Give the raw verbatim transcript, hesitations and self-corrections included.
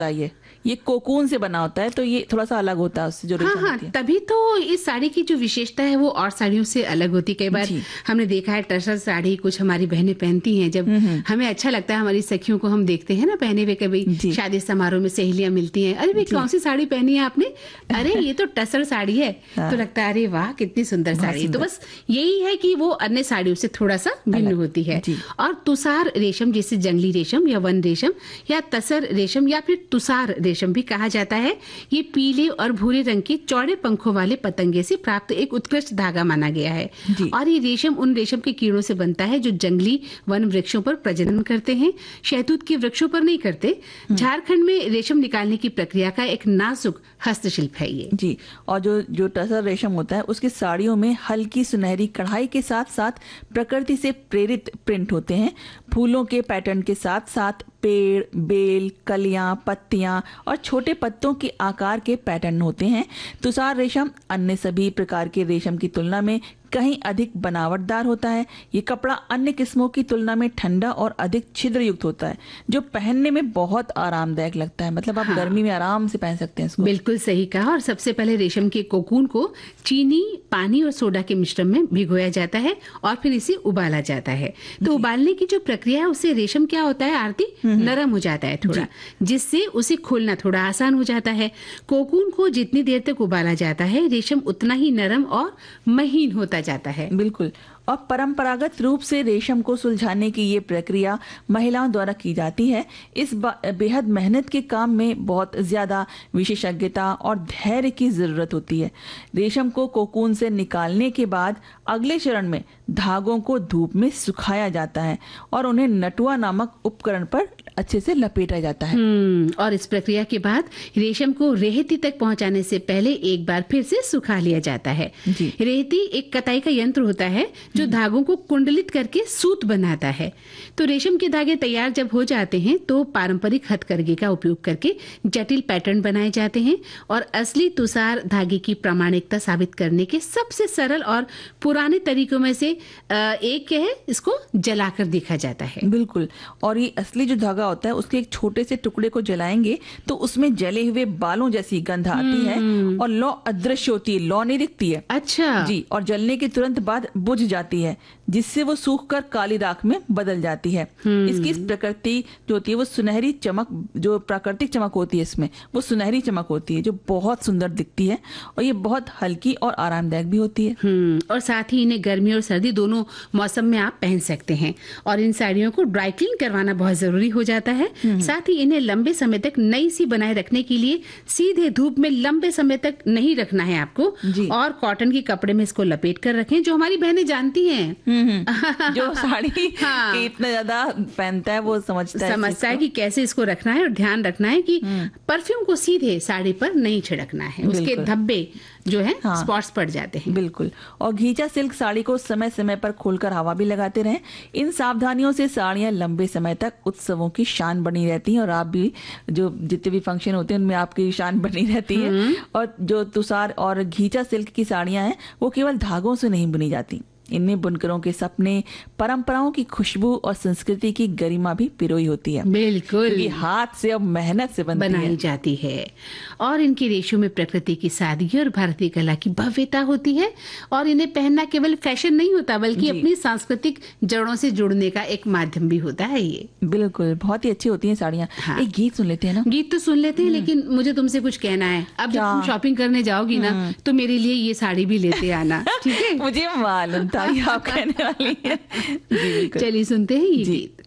ये ये कोकून से बना होता है, तो ये थोड़ा सा अलग होता है उससे जो हाँ रेशम हाँ होती है। तभी तो इस साड़ी की जो विशेषता है वो और साड़ियों से अलग होती है। कई बार जी। हमने देखा है टसर साड़ी कुछ हमारी बहनें पहनती हैं, जब हमें अच्छा लगता है, हमारी सखियों को हम देखते हैं ना पहने हुए, कभी जी। शादी समारोह में सहेलियां मिलती हैं, अरे भाई कौन सी साड़ी पहनी है आपने, अरे ये तो टसर साड़ी है। हाँ। तो लगता है अरे वाह कितनी सुंदर बहुत साड़ी। तो सुंदर। बस यही है कि वो अन्य साड़ियों से थोड़ा सा भिन्न अलग। होती है। जी। और तुषार रेशम, जिसे जंगली रेशम या वन रेशम या तसर रेशम या फिर तुषार रेशम भी कहा जाता है, ये पीले और भूरे रंग के चौड़े पंखों वाले पतंगे से प्राप्त एक उत्कृष्ट धागा माना गया है। जी। और ये रेशम उन रेशम के कीड़ों से बनता है जो जंगली वन वृक्षों पर प्रजनन करते हैं, शहतूत के वृक्षों पर नहीं करते। झारखंड में रेशम निकालने की प्रक्रिया का एक नाजुक हस्तशिल्प है ये। जी। और जो जो टसर रेशम होता है उसकी साड़ियों में हल्की सुनहरी कढ़ाई के साथ साथ प्रकृति से प्रेरित प्रिंट होते हैं। फूलों के पैटर्न के साथ साथ पेड़, बेल, कलियां, पत्तियां और छोटे पत्तों के आकार के पैटर्न होते हैं। तुषार रेशम अन्य सभी प्रकार के रेशम की तुलना में कहीं अधिक बनावटदार होता है। ये कपड़ा अन्य किस्मों की तुलना में ठंडा और अधिक छिद्र युक्त होता है, जो पहनने में बहुत आरामदायक लगता है। मतलब आप हाँ। गर्मी में आराम से पहन सकते हैं इसको। बिल्कुल सही कहा। और सबसे पहले रेशम के कोकून को चीनी, पानी और सोडा के मिश्रण में भिगोया जाता है और फिर इसे उबाला जाता है। तो उबालने की जो प्रक्रिया है उससे रेशम क्या होता है आरती, नरम हो जाता है थोड़ा, जिससे उसे खोलना थोड़ा आसान हो जाता है। कोकून को जितनी देर तक उबाला जाता है रेशम उतना ही नरम और महीन होता जाता है। बिल्कुल। और परंपरागत रूप से रेशम को सुलझाने की ये प्रक्रिया महिलाओं द्वारा की जाती है। इस बेहद मेहनत के काम में बहुत ज्यादा विशेषज्ञता और धैर्य की जरूरत होती है। रेशम को कोकून से निकालने के बाद अगले चरण में धागों को धूप में सुखाया जाता है और उन्हें नटुआ नामक उपकरण पर अच्छे से लपेटा जाता है। हम्म, और इस प्रक्रिया के बाद रेशम को रेहती तक पहुंचाने से पहले एक बार फिर से सुखा लिया जाता है। जी। रेहती एक कताई का यंत्र होता है जो धागों को कुंडलित करके सूत बनाता है। तो रेशम के धागे तैयार जब हो जाते हैं तो पारंपरिक हथकरघे का उपयोग करके जटिल पैटर्न बनाए जाते हैं और असली तुषार धागे की प्रामाणिकता साबित करने के सबसे सरल और पुराने तरीकों में से एक है, इसको जलाकर देखा जाता है। बिल्कुल। और ये असली जो धागा होता है उसके एक छोटे से टुकड़े को जलाएंगे तो उसमें जले हुए बालों जैसी गंध आती है और लौ अदृश्य होती है, लौ नहीं दिखती है। अच्छा जी। और जलने के तुरंत बाद बुझ जाती है, जिससे वो सूखकर काली राख में बदल जाती है। इसकी इस प्रकृति जो होती है वो सुनहरी चमक, जो प्राकृतिक चमक होती है इसमें वो सुनहरी चमक होती है जो बहुत सुंदर दिखती है और ये बहुत हल्की और आरामदायक भी होती है। हम्म, और साथ ही इन्हें गर्मी और सर्दी दोनों मौसम में आप पहन सकते हैं। और इन साड़ियों को ड्राई क्लीन करवाना बहुत जरूरी हो जाता है। साथ ही इन्हें लंबे समय तक नई सी बनाए रखने के लिए सीधे धूप में लंबे समय तक नहीं रखना है आपको। जी। और कॉटन के कपड़े में इसको लपेट कर रखें, जो हमारी बहनें जानती हैं। जो साड़ी हाँ। के इतना ज्यादा पहनता है वो समझता है समझता है कि कैसे इसको रखना है। और ध्यान रखना है कि परफ्यूम को सीधे साड़ी पर नहीं छिड़कना है, उसके बिल्कुल। धब्बे जो है हाँ। स्पॉट्स पड़ जाते हैं। बिल्कुल। और घीचा सिल्क साड़ी को समय समय पर खोलकर हवा भी लगाते रहें। इन सावधानियों से साड़ियां लंबे समय तक उत्सवों की शान बनी रहती हैं और आप भी जो जितने भी फंक्शन होते हैं उनमें आपकी शान बनी रहती है। और जो तुषार और घीचा सिल्क की साड़ियां हैं वो केवल धागों से नहीं बुनी जाती, इनमें बुनकरों के सपने, परंपराओं की खुशबू और संस्कृति की गरिमा भी पिरोई होती है। बिल्कुल। क्योंकि हाथ से और मेहनत से बनती बनाई है। जाती है। और इनके रेशों में प्रकृति की सादगी और भारतीय कला की भव्यता होती है। और इन्हें पहनना केवल फैशन नहीं होता बल्कि अपनी सांस्कृतिक जड़ों से जुड़ने का एक माध्यम भी होता है ये। बिल्कुल। बहुत ही अच्छी होती हैं साड़ियाँ। हाँ। एक गीत सुन लेते हैं ना। गीत तो सुन लेते हैं, लेकिन मुझे तुमसे कुछ कहना है। अब जब तुम शॉपिंग करने जाओगी ना तो मेरे लिए ये साड़ी भी लेते आना, ठीक है? मुझे मालूम था ये आप कहने वाली है। जी बिल्कुल। चलिए सुनते हैं ये जी। गीत।